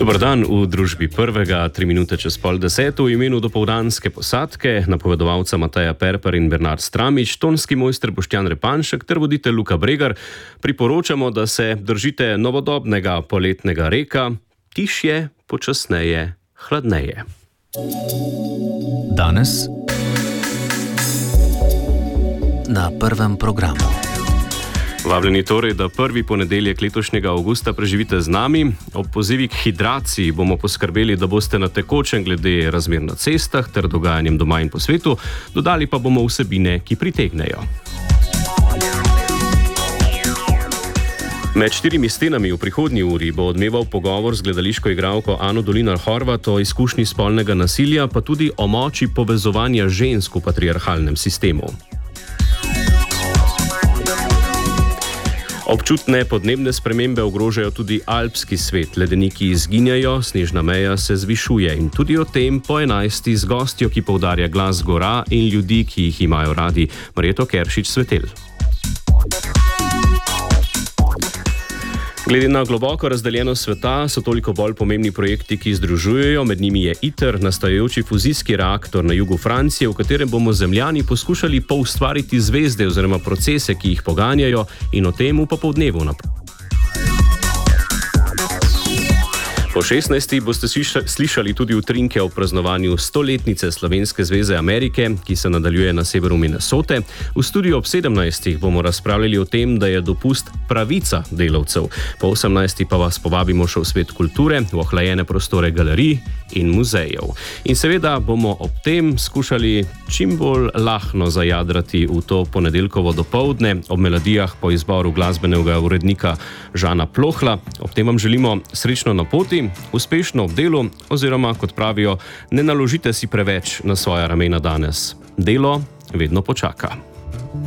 Dobar dan v družbi prvega, 3 minute čez pol 10 v imenu dopoldanske posadke, napovedovalca Mateja Perper in Bernard Stramič, tonski mojster Boštjan Repanšek ter voditelj Luka Bregar, priporočamo, da se držite novodobnega poletnega reka, tišje, počasneje, hladneje. Danes na prvem programu. Vabljeni torej, da prvi ponedeljek letošnjega avgusta preživite z nami. Ob pozivi k hidraciji bomo poskrbeli, da boste na tekočem glede razmer na cestah ter dogajanjem doma in po svetu, dodali pa bomo vsebine, ki pritegnejo. Med 4 stenami v prihodnji uri bo odmeval pogovor z gledališko igralko Ano Dolinar Horvat o izkušnji spolnega nasilja, pa tudi o moči povezovanja žensk v patriarhalnem sistemu. Občutne podnebne spremembe ogrožajo tudi alpski svet, ledeniki izginjajo, snežna meja se zvišuje in tudi o tem po 11. z gostjo, ki poudarja glas gora in ljudi, ki jih imajo radi, Marjeto Keršič-Svetelj. Glede na globoko razdeljenost sveta so toliko bolj pomembni projekti, ki združujejo, med njimi je ITER, nastajajoči fuzijski reaktor na jugu Francije, v katerem bomo Zemljani poskušali poustvariti zvezde oziroma procese, ki jih poganjajo, in o tem v popoldnevu naprej. Po 16. boste slišali tudi utrinke o praznovanju 100-letnice Slovenske zveze Amerike, ki se nadaljuje na severu Minnesote. V studiu ob 17. bomo razpravljali o tem, da je dopust pravica delavcev. Po 18. pa vas povabimo še v svet kulture, v ohlajene prostore galerij in muzejev. In seveda bomo ob tem skušali čim bolj lahno zajadrati v to ponedeljkovo dopoldne ob melodijah po izboru glasbenega urednika Žana Plohla. Ob tem vam želimo srečno na poti, uspešno ob delu oziroma, kot pravijo, ne naložite si preveč na svoja ramena danes. Delo vedno počaka.